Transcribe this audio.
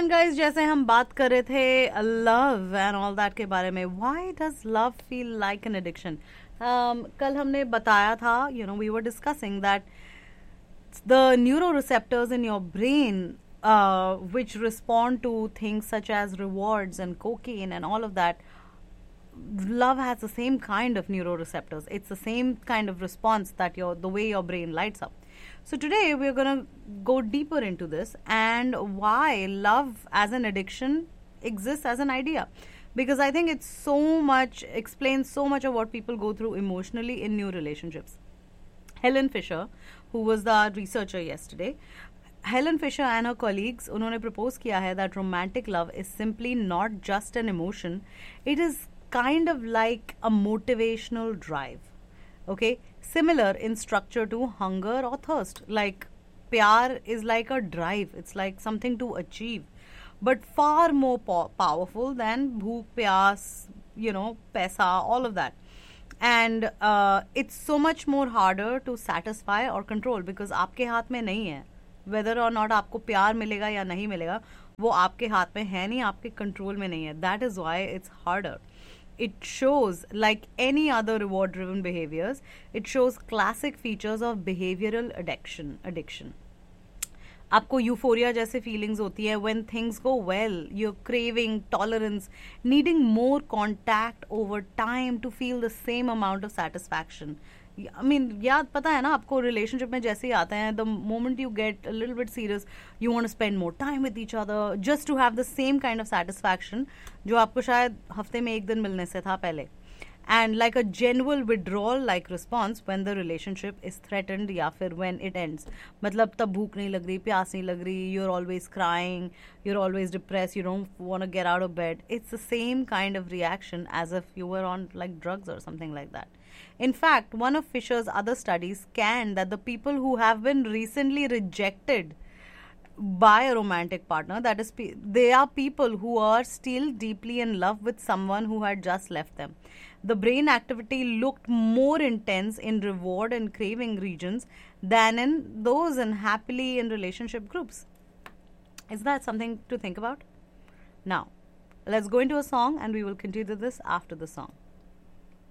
And guys जैसे हम बात कर रहे थे लव एंड ऑल दैट के बारे में, why does love feel like an addiction. कल हमने बताया था, we were discussing that the neuroreceptors in your brain which respond to things such as rewards and cocaine and all of that, love has the same kind of neuroreceptors. It's the same kind of response that the way your brain lights up. So today we're going to go deeper into this and why love as an addiction exists as an idea, because I think it's explains so much of what people go through emotionally in new relationships. Helen Fisher, who was the researcher yesterday, Helen Fisher and her colleagues, उन्होंने propose किया है that romantic love is simply not just an emotion, it is kind of like a motivational drive. Okay, similar in structure to hunger or thirst. Like pyar is like a drive, it's like something to achieve, but far more powerful than bhook, pyas, paisa, all of that. And it's so much more harder to satisfy or control because आपके हाथ में नहीं है whether or not आपको प्यार मिलेगा या नहीं मिलेगा. वो आपके हाथ में है नहीं, आपके कंट्रोल में नहीं है. That is why it's harder. It shows, like any other reward driven behaviors, it shows classic features of behavioral addiction. आपको यूफोरिया जैसे फीलिंग्स होती है when things go well, your craving, tolerance, needing more contact over time to feel the same amount of satisfaction. I mean याद पता है ना आपको, relationship में जैसे ही आते हैं, the moment you get a little bit serious, you want to spend more time with each other just to have the same kind of satisfaction जो आपको शायद हफ्ते में एक दिन मिलने से था पहले. And like a genuine withdrawal like response when the relationship is threatened या फिर when it ends. मतलब तब भूख नहीं लग रही, प्यास नहीं लग रही, you're always crying, you're always depressed, you don't want to get out of bed. It's the same kind of reaction as if you were on like drugs or something like that. In fact, one of Fisher's other studies scanned that the people who have been recently rejected by a romantic partner, that is, they are people who are still deeply in love with someone who had just left them. The brain activity looked more intense in reward and craving regions than in those in happily in relationship groups. Is that something to think about? Now, let's go into a song and we will continue this after the song.